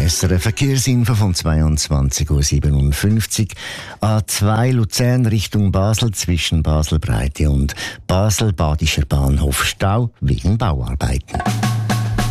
SRF Verkehrsinfo vom 22:57 Uhr. A2 Luzern Richtung Basel zwischen Basel-Breite und Basel-Badischer Bahnhof Stau wegen Bauarbeiten.